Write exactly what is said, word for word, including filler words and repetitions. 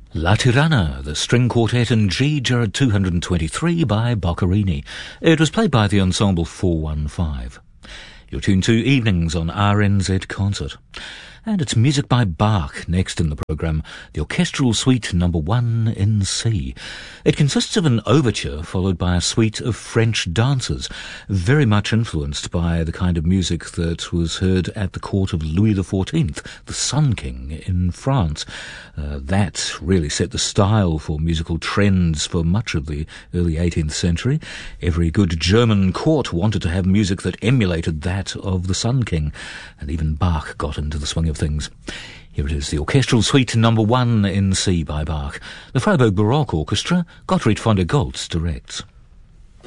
La Tirana, the string quartet in G Gerard two hundred twenty-three by Boccherini. It was played by the Ensemble four one five. You're tuned to Evenings on R N Z Concert. And it's music by Bach next in the programme, the Orchestral Suite number one in C. It consists of an overture followed by a suite of French dances, very much influenced by the kind of music that was heard at the court of Louis the fourteenth, the Sun King in France. Uh, that really set the style for musical trends for much of the early eighteenth century. Every good German court wanted to have music that emulated that of the Sun King, and even Bach got into the swing of things. Here it is, the Orchestral Suite number one in C by Bach. The Freiburg Baroque Orchestra, Gottfried von der Goltz directs.